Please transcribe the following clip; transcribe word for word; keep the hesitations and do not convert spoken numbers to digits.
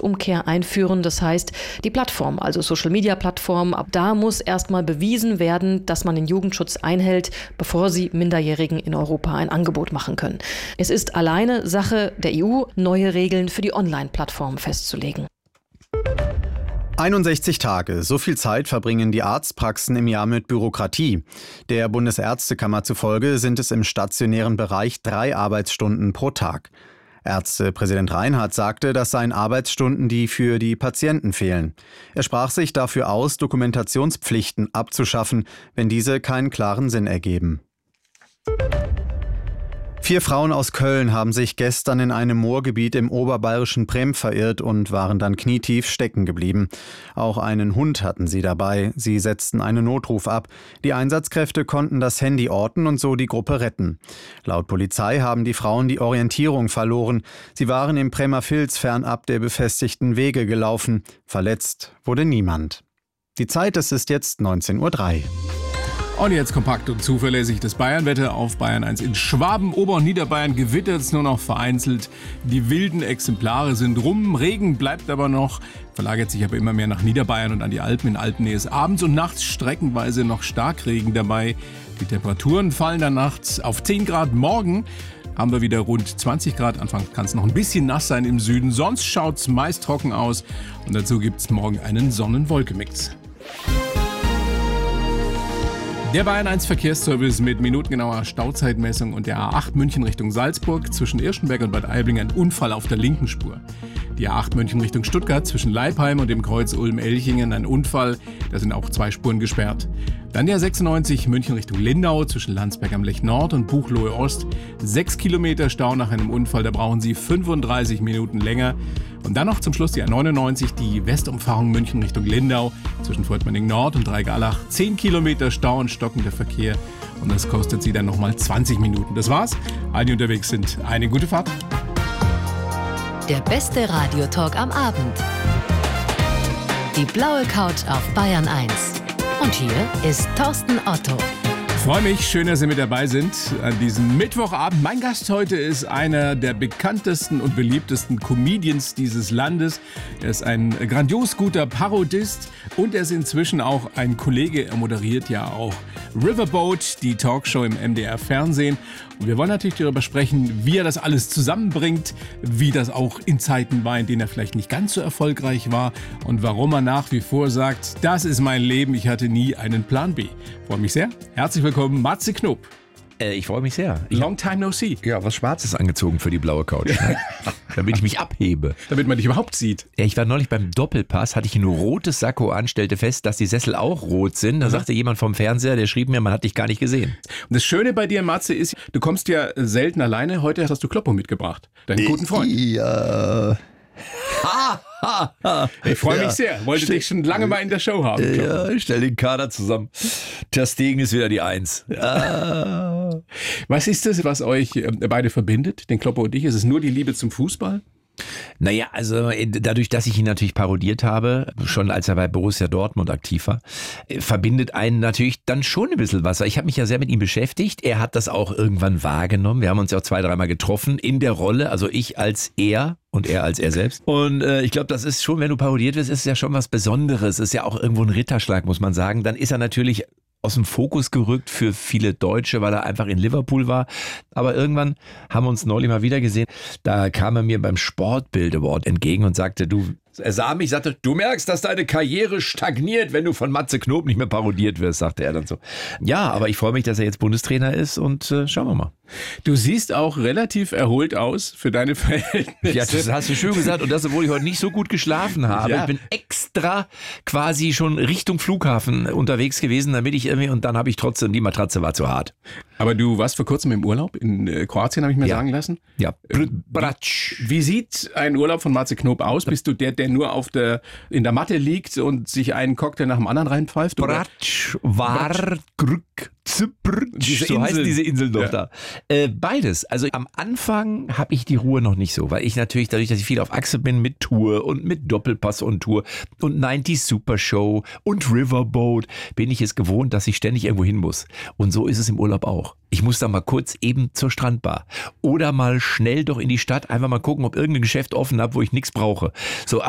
Postumkehr einführen. Das heißt, die Plattform, also Social-Media-Plattform, ab da muss erstmal bewiesen werden, dass man den Jugendschutz einhält, bevor sie Minderjährigen in Europa ein Angebot machen können. Es ist alleine Sache der E U, neue Regeln für die Online-Plattform festzulegen. einundsechzig Tage, so viel Zeit verbringen die Arztpraxen im Jahr mit Bürokratie. Der Bundesärztekammer zufolge sind es im stationären Bereich drei Arbeitsstunden pro Tag. Ärztepräsident Reinhardt sagte, das seien Arbeitsstunden, die für die Patienten fehlen. Er sprach sich dafür aus, Dokumentationspflichten abzuschaffen, wenn diese keinen klaren Sinn ergeben. Vier Frauen aus Köln haben sich gestern in einem Moorgebiet im oberbayerischen Prem verirrt und waren dann knietief stecken geblieben. Auch einen Hund hatten sie dabei. Sie setzten einen Notruf ab. Die Einsatzkräfte konnten das Handy orten und so die Gruppe retten. Laut Polizei haben die Frauen die Orientierung verloren. Sie waren im Premer Vils fernab der befestigten Wege gelaufen. Verletzt wurde niemand. Die Zeit, es ist jetzt neunzehn Uhr drei. Und jetzt kompakt und zuverlässig das Bayernwetter auf Bayern eins. In Schwaben, Ober- und Niederbayern gewittert es nur noch vereinzelt. Die wilden Exemplare sind rum. Regen bleibt aber noch, verlagert sich aber immer mehr nach Niederbayern und an die Alpen. In Alpennähe ist abends und nachts streckenweise noch Starkregen dabei. Die Temperaturen fallen dann nachts auf zehn Grad. Morgen haben wir wieder rund zwanzig Grad. Anfangs kann es noch ein bisschen nass sein im Süden. Sonst schaut es meist trocken aus. Und dazu gibt es morgen einen Sonnen-Wolke-Mix. Der Bayern eins Verkehrsservice mit minutengenauer Stauzeitmessung und der A acht München Richtung Salzburg zwischen Irschenberg und Bad Aibling ein Unfall auf der linken Spur. Die A acht München Richtung Stuttgart zwischen Leipheim und dem Kreuz Ulm-Elchingen ein Unfall, da sind auch zwei Spuren gesperrt. Dann der sechsundneunzig München Richtung Lindau zwischen Landsberg am Lech Nord und Buchloe Ost. Sechs Kilometer Stau nach einem Unfall, da brauchen Sie fünfunddreißig Minuten länger. Und dann noch zum Schluss die A neunundneunzig, die Westumfahrung München Richtung Lindau zwischen Fortmanning Nord und Dreigalach. Zehn Kilometer Stau und stockender Verkehr und das kostet Sie dann nochmal zwanzig Minuten. Das war's. Alle, die unterwegs sind, eine gute Fahrt. Der beste Radiotalk am Abend. Die blaue Couch auf Bayern eins. Und hier ist Thorsten Otto. Ich freue mich, schön, dass Sie mit dabei sind an diesem Mittwochabend. Mein Gast heute ist einer der bekanntesten und beliebtesten Comedians dieses Landes. Er ist ein grandios guter Parodist und er ist inzwischen auch ein Kollege. Er moderiert ja auch Riverboat, die Talkshow im M D R-Fernsehen. Und wir wollen natürlich darüber sprechen, wie er das alles zusammenbringt, wie das auch in Zeiten war, in denen er vielleicht nicht ganz so erfolgreich war und warum er nach wie vor sagt, das ist mein Leben, ich hatte nie einen Plan B. Freue mich sehr. Herzlich willkommen, Matze Knob. Äh, ich freue mich sehr. Long time no see. Ja, was Schwarzes angezogen für die blaue Couch. Ne? Damit ich mich abhebe. Damit man dich überhaupt sieht. Ja, ich war neulich beim Doppelpass, hatte ich ein rotes Sakko an, stellte fest, dass die Sessel auch rot sind. Da mhm. sagte jemand vom Fernseher, der schrieb mir, man hat dich gar nicht gesehen. Und das Schöne bei dir, Matze, ist, du kommst ja selten alleine. Heute hast du Kloppo mitgebracht, deinen guten Freund. Ja. Ha, ha, ha. Ich freue mich ja. sehr. Wollte Ste dich schon lange mal in der Show haben. Ja, ich stell den Kader zusammen. Ter Stegen ist wieder die Eins. Ja. Was ist das, was euch beide verbindet, den Kloppo und dich? Ist es nur die Liebe zum Fußball? Naja, also dadurch, dass ich ihn natürlich parodiert habe, schon als er bei Borussia Dortmund aktiv war, verbindet einen natürlich dann schon ein bisschen was. Ich habe mich ja sehr mit ihm beschäftigt. Er hat das auch irgendwann wahrgenommen. Wir haben uns ja auch zwei, dreimal getroffen in der Rolle, also ich als er und er als er selbst. Und äh, ich glaube, das ist schon, wenn du parodiert wirst, ist es ja schon was Besonderes. Ist ja auch irgendwo ein Ritterschlag, muss man sagen. Dann ist er natürlich aus dem Fokus gerückt für viele Deutsche, weil er einfach in Liverpool war. Aber irgendwann haben wir uns neulich mal wieder gesehen. Da kam er mir beim Sportbild Award entgegen und sagte, du, er sah mich, sagte, du merkst, dass deine Karriere stagniert, wenn du von Matze Knob nicht mehr parodiert wirst, sagte er dann so. Ja, aber ich freue mich, dass er jetzt Bundestrainer ist und äh, schauen wir mal. Du siehst auch relativ erholt aus für deine Verhältnisse. Ja, das hast du schön gesagt. Und das, obwohl ich heute nicht so gut geschlafen habe. Ja. Ich bin extra quasi schon Richtung Flughafen unterwegs gewesen, damit ich irgendwie, und dann habe ich trotzdem, die Matratze war zu hart. Aber du warst vor kurzem im Urlaub in äh, Kroatien, habe ich mir ja. sagen lassen. Ja. Wie, wie sieht ein Urlaub von Matze Knob aus? Bist du der, der nur auf der, in der Matte liegt und sich einen Cocktail nach dem anderen reinpfeift? Bratsch, war, grück, Zypr, so heißt diese Insel noch ja. da. Äh, beides. Also am Anfang habe ich die Ruhe noch nicht so, weil ich natürlich, dadurch, dass ich viel auf Achse bin mit Tour und mit Doppelpass und Tour und neunzig Super Show und Riverboat, bin ich es gewohnt, dass ich ständig irgendwo hin muss. Und so ist es im Urlaub auch. Ich muss da mal kurz eben zur Strandbar oder mal schnell doch in die Stadt, einfach mal gucken, ob irgendein Geschäft offen hat, wo ich nichts brauche. So